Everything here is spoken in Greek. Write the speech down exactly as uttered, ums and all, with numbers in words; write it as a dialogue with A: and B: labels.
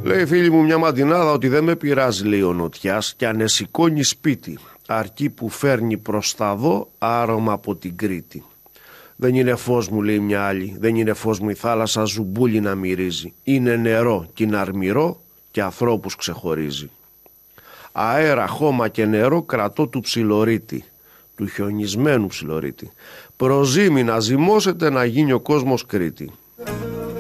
A: Λέει φίλη μου μια μαντινάδα ότι δεν με πειράζει, λέει ο Νοτιάς, κι αν σηκώνει σπίτι, αρκεί που φέρνει προς τα δω άρωμα από την Κρήτη. Δεν είναι φως μου, λέει μια άλλη, δεν είναι φως μου η θάλασσα ζουμπούλι να μυρίζει. Είναι νερό κι είναι αρμυρό και ανθρώπους ξεχωρίζει. Αέρα, χώμα και νερό κρατώ του ψιλορίτη, του χιονισμένου ψιλορίτη. Προζήμη να ζυμώσετε να γίνει ο κόσμος Κρήτη.